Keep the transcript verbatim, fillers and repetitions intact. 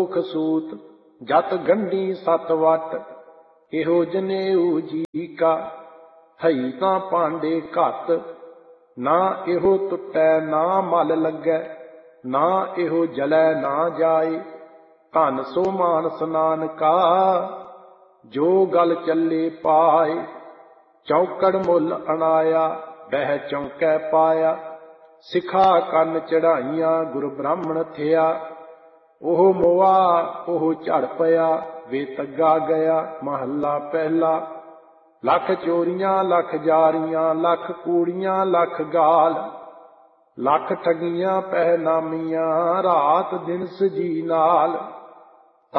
ਦੋਖ ਸੂਤ ਜਤ ਗੰਢੀ ਸਤ ਵਟ। ਇਹੋ ਜਨੇਊ ਜੀ ਕਾ ਹਈ ਤਾਂ ਭਾਂਡੇ ਘੱਤ। ਨਾ ਇਹੋ ਟੁੱਟੈ ਨਾ ਮਲ ਲੱਗੈ, ਨਾ ਇਹੋ ਜਲੈ ਨਾ ਜਾਏ। ਧਨ ਸੋ ਮਾਨਸ ਨਾਨਕਾ ਜੋ ਗਲ ਚੱਲੇ ਪਾਏ। ਚੌਕੜ ਮੁੱਲ ਅਣਾਇਆ ਬਹਿ ਚੌਂਕੈ ਪਾਇਆ। ਸਿਖਾ ਕੰਨ ਚੜਾਈਆਂ ਗੁਰ ਬ੍ਰਾਹਮਣ ਥਿਆ। ਉਹ ਮੋਆ ਉਹ ਝੜ ਪਿਆ ਵੇ ਤੱਗਾ ਗਿਆ। ਮਹੱਲਾ ਪਹਿਲਾ। ਲੱਖ ਚੋਰੀਆਂ ਲੱਖ ਜਾਰੀਆਂ ਲੱਖ ਕੂੜੀਆਂ ਲੱਖ ਗਾਲ। ਲੱਖ ਠਗੀਆਂ ਪਹਿਨਾਮੀਆਂ ਰਾਤ ਦਿਨ ਸਜੀ ਨਾਲ।